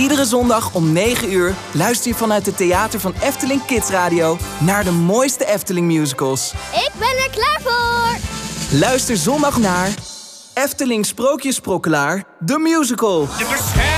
Iedere zondag om 9 uur luister je vanuit het theater van Efteling Kids Radio naar de mooiste Efteling musicals. Ik ben er klaar voor! Luister zondag naar Efteling Sprookjesprokkelaar, de musical. De